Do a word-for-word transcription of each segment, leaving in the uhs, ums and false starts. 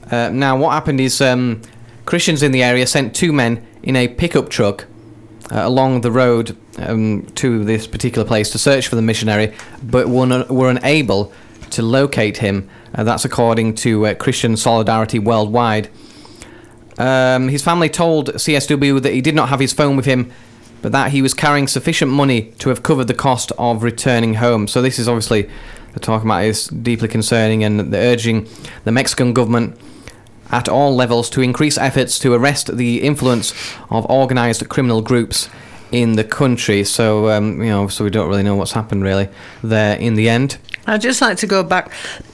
Uh, now, what happened is um, Christians in the area sent two men in a pickup truck uh, along the road um, to this particular place to search for the missionary, but were, un- were unable to locate him. Uh, that's according to uh, Christian Solidarity Worldwide. Um, his family told C S W that he did not have his phone with him, but that he was carrying sufficient money to have covered the cost of returning home. So this is obviously, they're talking about is deeply concerning, and they're urging the Mexican government at all levels to increase efforts to arrest the influence of organised criminal groups in the country. So, um, you know, so we don't really know what's happened really there in the end. I'd just like to go back,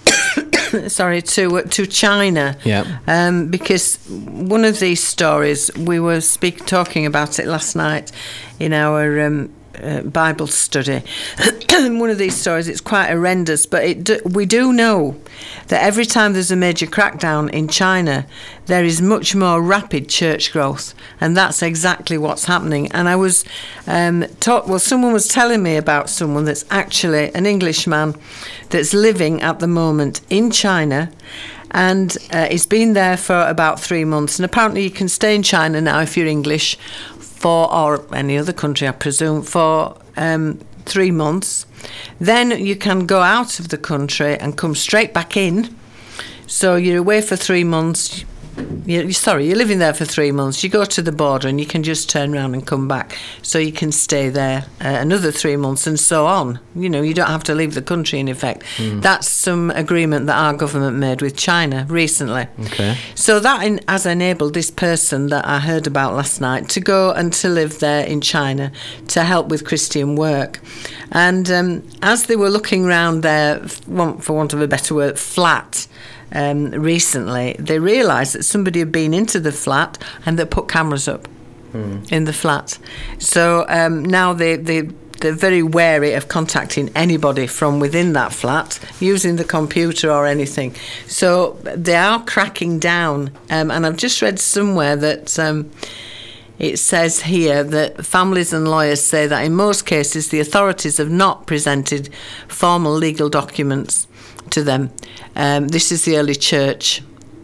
sorry, to to China. Yeah. Um, because one of these stories, we were speak talking about it last night in our um, uh, Bible study. One of these stories, it's quite horrendous, but it do, we do know that every time there's a major crackdown in China, there is much more rapid church growth, and that's exactly what's happening. And I was um, taught, well, someone was telling me about someone that's actually an Englishman that's living at the moment in China, and uh, he's been there for about three months. And apparently you can stay in China now if you're English for, or any other country, I presume, for um, three months. Then you can go out of the country and come straight back in. So you're away for three months. You're, sorry, you're living there for three months. You go to the border and you can just turn around and come back. So you can stay there uh, another three months and so on. You know, you don't have to leave the country in effect. Mm. That's some agreement that our government made with China recently. Okay. So that in, has enabled this person that I heard about last night to go and to live there in China to help with Christian work. And um, as they were looking around their, for want of a better word, flat, Um, recently, they realised that somebody had been into the flat and they put cameras up mm. in the flat. So um, now they, they, they're very wary of contacting anybody from within that flat, using the computer or anything. So they are cracking down. Um, and I've just read somewhere that um, it says here that families and lawyers say that in most cases the authorities have not presented formal legal documents to them. Um, this is the early church,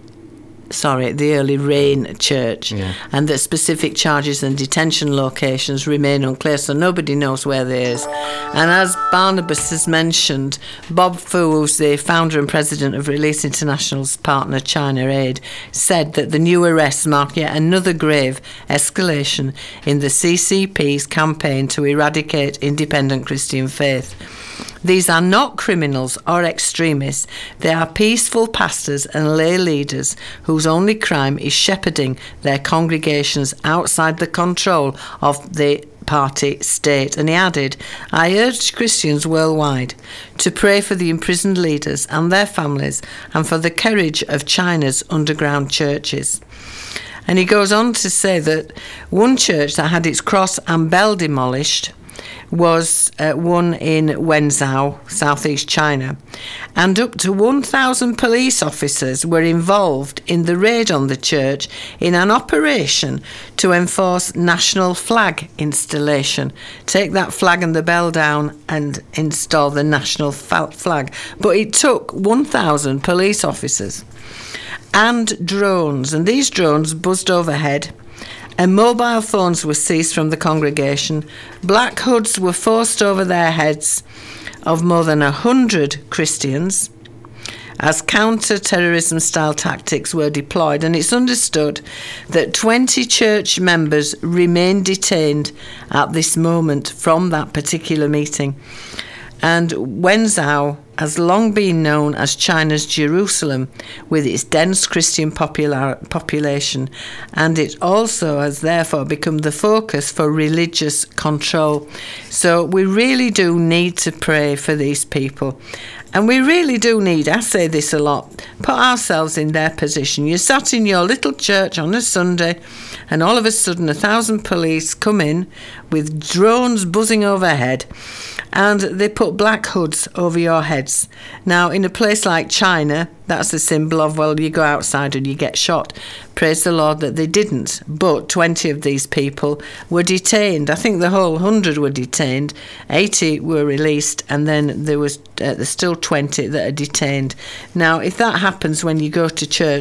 sorry, the early rain church, yeah. and that specific charges and detention locations remain unclear, so nobody knows where they is. And as Barnabas has mentioned, Bob Fu, who's the founder and president of Release International's partner China Aid, said that the new arrests mark yet another grave escalation in the C C P's campaign to eradicate independent Christian faith. These are not criminals or extremists. They are peaceful pastors and lay leaders whose only crime is shepherding their congregations outside the control of the party state. And he added, I urge Christians worldwide to pray for the imprisoned leaders and their families and for the courage of China's underground churches. And he goes on to say that one church that had its cross and bell demolished was uh, one in Wenzhou, southeast China, and up to one thousand police officers were involved in the raid on the church in an operation to enforce national flag installation. Take that flag and the bell down and install the national fa- flag. But it took one thousand police officers and drones, and these drones buzzed overhead, and mobile phones were seized from the congregation. Black hoods were forced over their heads of more than a hundred Christians as counter-terrorism style tactics were deployed, and it's understood that twenty church members remain detained at this moment from that particular meeting. And Wenzhou has long been known as China's Jerusalem, with its dense Christian popular, population, and it also has therefore become the focus for religious control. So we really do need to pray for these people. And we really do need, I say this a lot, put ourselves in their position. You're sat in your little church on a Sunday, and all of a sudden a thousand police come in with drones buzzing overhead, and they put black hoods over your heads. Now, in a place like China, that's a symbol of, well, you go outside and you get shot. Praise the Lord that they didn't. But twenty of these people were detained. I think the whole one hundred were detained. eighty were released, and then there was uh, there's still twenty that are detained. Now, if that happens when you go to church,